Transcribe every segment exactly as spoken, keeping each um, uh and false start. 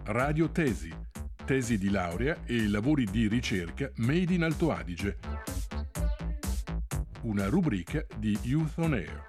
Radio Tesi, tesi di laurea e lavori di ricerca made in Alto Adige. Una rubrica di Youth on Air.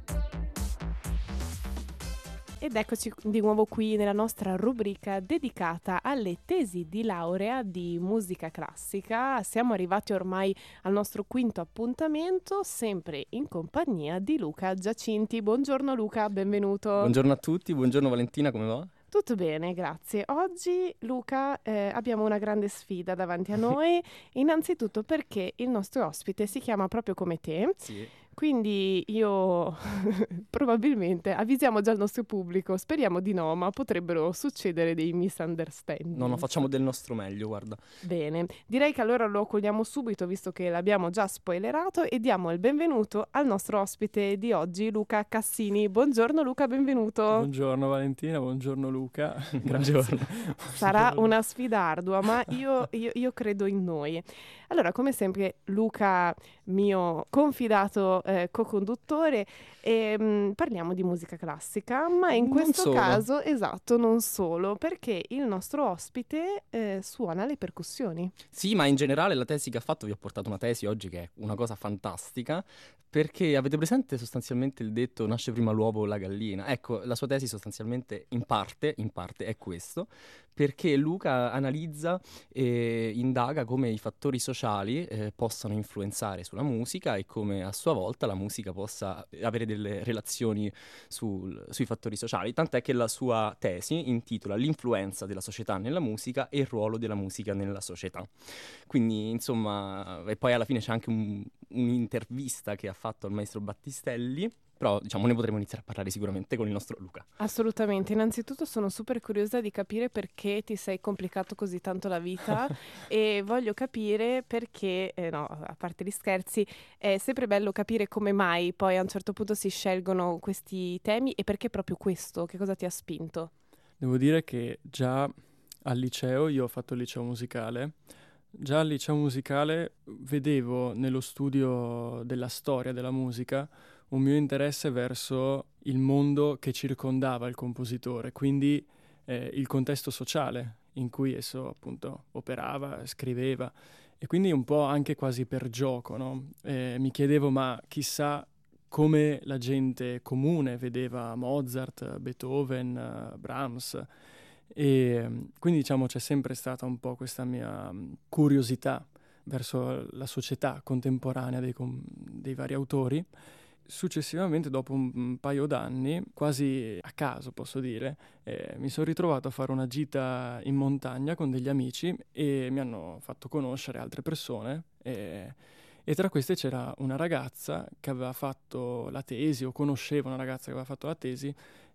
Ed eccoci di nuovo qui nella nostra rubrica dedicata alle tesi di laurea di musica classica. Siamo arrivati ormai al nostro quinto appuntamento, sempre in compagnia di Luca Giacinti. Buongiorno Luca, benvenuto. Buongiorno a tutti, buongiorno Valentina, come va? Tutto bene, grazie. Oggi, Luca, eh, abbiamo una grande sfida davanti a noi, innanzitutto perché il nostro ospite si chiama proprio come te. Sì. Quindi io probabilmente avvisiamo già il nostro pubblico, speriamo di no, ma potrebbero succedere dei misunderstanding. No, no, facciamo del nostro meglio, guarda. Bene, direi che allora lo cogliamo subito, visto che l'abbiamo già spoilerato, e diamo il benvenuto al nostro ospite di oggi, Luca Cassini. Buongiorno Luca, benvenuto. Buongiorno Valentina, buongiorno Luca. Buongiorno. Sarà una sfida ardua, ma io, io, io credo in noi. Allora, come sempre, Luca, mio confidato eh, co-conduttore, e, mh, parliamo di musica classica, ma in Non questo solo. caso, esatto, non solo, perché il nostro ospite eh, suona le percussioni. Sì, ma in generale la tesi che ha fatto, vi ho portato una tesi oggi che è una cosa fantastica, perché avete presente sostanzialmente il detto nasce prima l'uovo o la gallina? Ecco, la sua tesi sostanzialmente in parte, in parte è questo, perché Luca analizza e indaga come i fattori sociali eh, possano influenzare sulla musica e come a sua volta la musica possa avere delle relazioni sul- sui fattori sociali, tant'è che la sua tesi intitola L'influenza della società nella musica e il ruolo della musica nella società. Quindi, insomma, e poi alla fine c'è anche un- un'intervista che ha fatto al maestro Battistelli, però diciamo ne potremo iniziare a parlare sicuramente con il nostro Luca. Assolutamente, innanzitutto sono super curiosa di capire perché ti sei complicato così tanto la vita e voglio capire perché, eh, no, a parte gli scherzi, è sempre bello capire come mai poi a un certo punto si scelgono questi temi e perché proprio questo, che cosa ti ha spinto? Devo dire che già al liceo, io ho fatto il liceo musicale, già al liceo musicale vedevo nello studio della storia della musica un mio interesse verso il mondo che circondava il compositore, quindi eh, il contesto sociale in cui esso appunto operava, scriveva, e quindi un po' anche quasi per gioco, no? Eh, mi chiedevo, ma chissà come la gente comune vedeva Mozart, Beethoven, eh, Brahms, e mm, quindi diciamo c'è sempre stata un po' questa mia mm, curiosità verso la società contemporanea dei, com- dei vari autori. Successivamente, dopo un, un paio d'anni, quasi a caso posso dire, eh, mi sono ritrovato a fare una gita in montagna con degli amici e mi hanno fatto conoscere altre persone, e, e tra queste c'era una ragazza che aveva fatto la tesi, o conosceva una ragazza che aveva fatto la tesi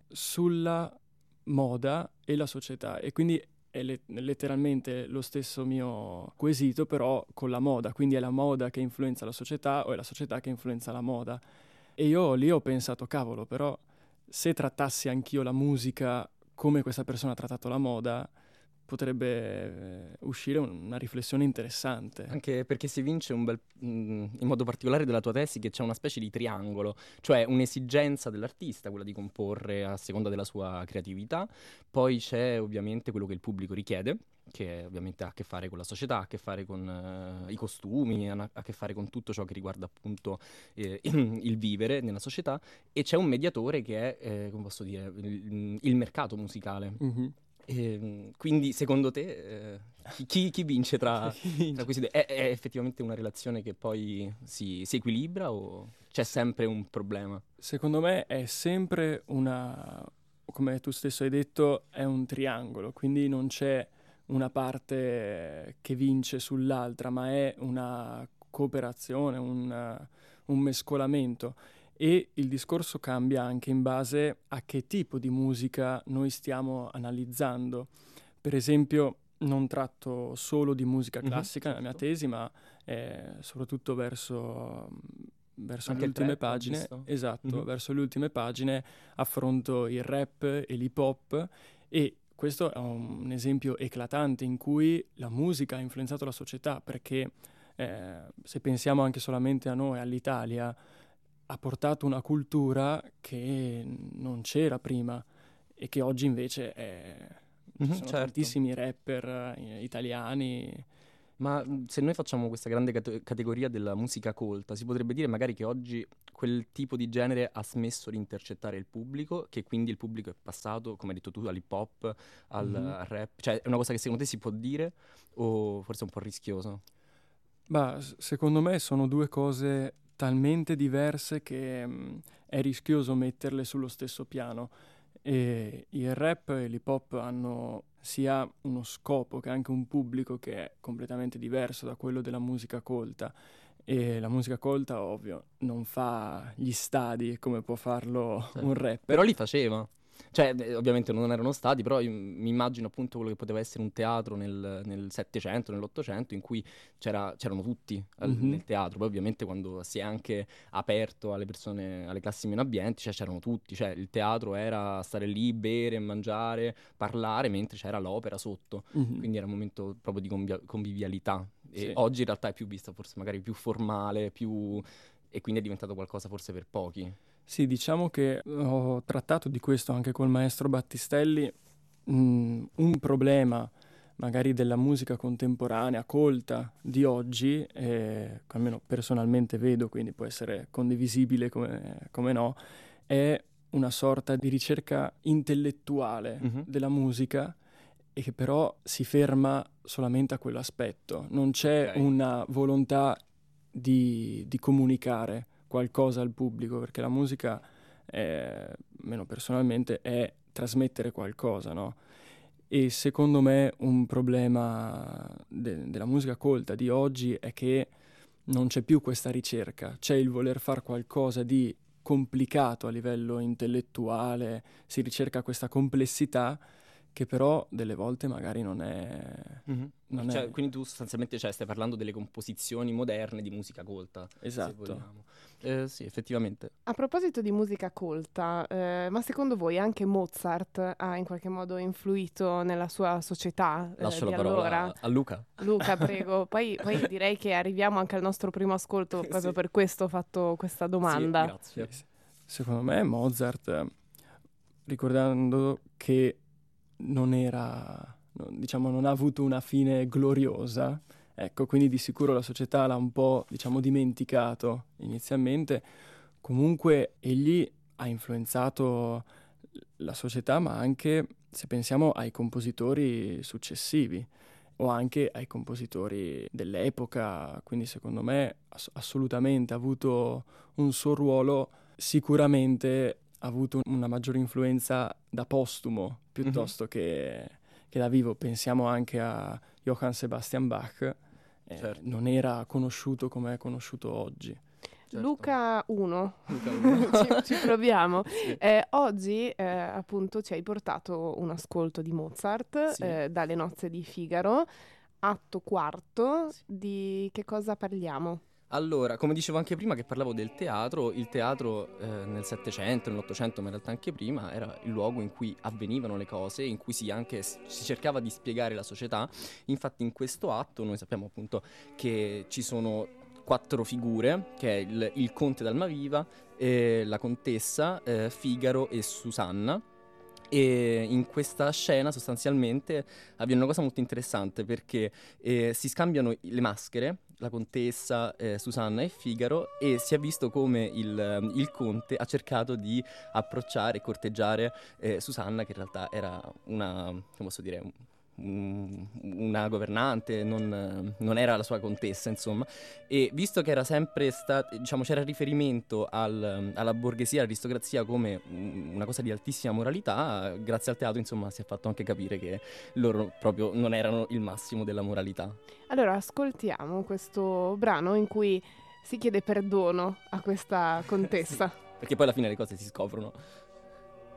sulla moda e la società, e quindi è le- letteralmente lo stesso mio quesito, però con la moda, quindi è la moda che influenza la società o è la società che influenza la moda. E io lì ho pensato, cavolo, però se trattassi anch'io la musica come questa persona ha trattato la moda, potrebbe eh, uscire un- una riflessione interessante. Anche perché si vince un bel, mh, in modo particolare della tua tesi che c'è una specie di triangolo, cioè un'esigenza dell'artista, quella di comporre a seconda della sua creatività, poi c'è ovviamente quello che il pubblico richiede, che ovviamente ha a che fare con la società, ha a che fare con eh, i costumi, ha a che fare con tutto ciò che riguarda appunto eh, il vivere nella società, e c'è un mediatore che è, eh, come posso dire, il, il mercato musicale. Mhm. Ehm, quindi secondo te eh, chi, chi- chi vince tra, tra questi due? È, è effettivamente una relazione che poi si, si equilibra o c'è sempre un problema? Secondo me è sempre una, come tu stesso hai detto, è un triangolo, quindi non c'è una parte che vince sull'altra, ma è una cooperazione, un, un mescolamento. E il discorso cambia anche in base a che tipo di musica noi stiamo analizzando. Per esempio, non tratto solo di musica Mhm, classica nella mia certo. tesi, ma eh, soprattutto verso, verso Anche le il ultime trap, ho pagine, visto. esatto, Mhm. verso le ultime pagine affronto il rap e l'hip hop, e questo è un esempio eclatante in cui la musica ha influenzato la società, perché eh, se pensiamo anche solamente a noi, all'Italia, ha portato una cultura che non c'era prima e che oggi invece è Mhm, ci sono certo. tantissimi rapper eh, italiani. Ma mh, se noi facciamo questa grande cate- categoria della musica colta, si potrebbe dire magari che oggi quel tipo di genere ha smesso di intercettare il pubblico, che quindi il pubblico è passato, come hai detto tu, all'hip hop, al, Mhm. al rap. Cioè, è una cosa che secondo te si può dire o forse è un po' rischioso? Ma s- secondo me sono due cose talmente diverse che mh, è rischioso metterle sullo stesso piano. E il rap e l'hip hop hanno sia uno scopo che anche un pubblico che è completamente diverso da quello della musica colta. E la musica colta, ovvio, non fa gli stadi come può farlo Certo. un rapper. Però li faceva. Cioè, eh, ovviamente non erano stati, però io mi immagino appunto quello che poteva essere un teatro nel, nel Settecento, nell'Ottocento, in cui c'era- c'erano tutti al- Mhm. nel teatro. Poi ovviamente quando si è anche aperto alle persone, alle classi meno abbienti, cioè c'erano tutti. Cioè il teatro era stare lì, bere, mangiare, parlare, mentre c'era l'opera sotto. Mhm. Quindi era un momento proprio di convia- convivialità. E Sì. oggi in realtà è più vista forse magari più formale, più... e quindi è diventato qualcosa forse per pochi. Sì, diciamo che ho trattato di questo anche col maestro Battistelli. Mm, un problema magari della musica contemporanea, colta di oggi, eh, che almeno personalmente vedo, quindi può essere condivisibile come, come no, è una sorta di ricerca intellettuale Mhm. della musica e che però si ferma solamente a quell'aspetto. Non c'è Ok. una volontà di, di comunicare qualcosa al pubblico, perché la musica, è, almeno personalmente, è trasmettere qualcosa, no? E secondo me un problema de- della musica colta di oggi è che non c'è più questa ricerca, c'è il voler fare qualcosa di complicato a livello intellettuale, si ricerca questa complessità che però delle volte magari non è... Mhm. non Cioè, è- quindi tu sostanzialmente cioè, stai parlando delle composizioni moderne di musica colta, se Esatto. vogliamo. Eh, sì, effettivamente. A proposito di musica colta, eh, ma secondo voi anche Mozart ha in qualche modo influito nella sua società eh, Lascio di la parola allora? a Luca. Luca, prego. Poi, poi direi che arriviamo anche al nostro primo ascolto, proprio Sì. per questo ho fatto questa Sì, domanda. grazie. Sì, sì. Secondo me Mozart, eh, ricordando che non era, no- diciamo, non ha avuto una fine gloriosa, ecco, quindi di sicuro la società l'ha un po', diciamo, dimenticato inizialmente. Comunque egli ha influenzato la società, ma anche se pensiamo ai compositori successivi o anche ai compositori dell'epoca, quindi secondo me ass- assolutamente ha avuto un suo ruolo, sicuramente ha avuto una maggiore influenza da postumo piuttosto che, che da vivo. Pensiamo anche a Johann Sebastian Bach, eh, Certo. non era conosciuto come è conosciuto oggi. Certo. Luca uno, Luca uno. ci, ci proviamo. Sì. Eh, oggi eh, appunto ci hai portato un ascolto di Mozart, Sì. eh, dalle nozze di Figaro, atto quarto, Sì. di che cosa parliamo? Allora, come dicevo anche prima che parlavo del teatro, il teatro eh, nel Settecento, nell'Ottocento, ma in realtà anche prima, era il luogo in cui avvenivano le cose, in cui si, anche, si cercava di spiegare la società. Infatti in questo atto noi sappiamo appunto che ci sono quattro figure, che è il, il conte d'Almaviva, eh, la contessa, eh, Figaro e Susanna. E in questa scena sostanzialmente avviene una cosa molto interessante perché eh, si scambiano le maschere, la contessa, eh, Susanna e Figaro, e si è visto come il, ehm, il conte ha cercato di approcciare e corteggiare eh, Susanna, che in realtà era una, come posso dire, un- un- una governante, non, non era la sua contessa, insomma. E visto che era sempre stato, diciamo, c'era riferimento al- alla borghesia, all'aristocrazia come mm, una cosa di altissima moralità, grazie al teatro, insomma, si è fatto anche capire che loro proprio non erano il massimo della moralità. Allora, ascoltiamo questo brano in cui si chiede perdono a questa contessa. Perché poi alla fine le cose si scoprono.